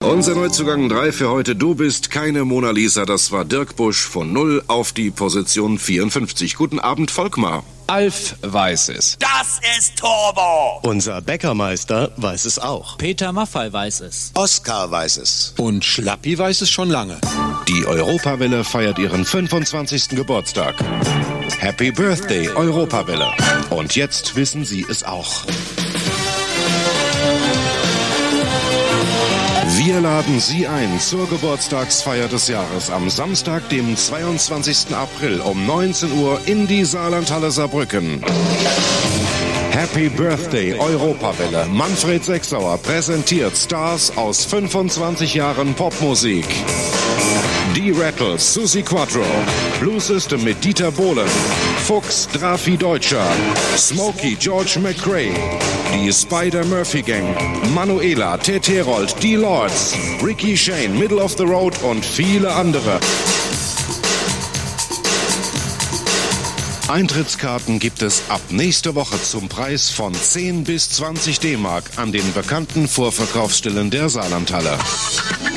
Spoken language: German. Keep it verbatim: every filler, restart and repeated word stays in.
Unser Neuzugang drei für heute. Du bist keine Mona Lisa. Das war Dirk Busch von null auf die Position vierundfünfzig. Guten Abend, Volkmar. Alf weiß es. Das ist Turbo. Unser Bäckermeister weiß es auch. Peter Maffay weiß es. Oskar weiß es. Und Schlappi weiß es schon lange. Die Europawelle feiert ihren fünfundzwanzigsten Geburtstag. Happy Birthday, Europawelle. Und jetzt wissen Sie es auch. Wir laden Sie ein zur Geburtstagsfeier des Jahres am Samstag, dem zweiundzwanzigsten April um neunzehn Uhr in die Saarlandhalle Saarbrücken. Happy Birthday, Europawelle. Manfred Sechsauer präsentiert Stars aus fünfundzwanzig Jahren Popmusik. Die Rattles, Susi Quattro, Blue System mit Dieter Bohlen, Fuchs, Drafi Deutscher, Smokey, George McRae, die Spider-Murphy Gang, Manuela, Ted Herold, die Lords, Ricky Shane, Middle of the Road und viele andere. Eintrittskarten gibt es ab nächste Woche zum Preis von zehn bis zwanzig D-Mark an den bekannten Vorverkaufsstellen der Saarlandhalle.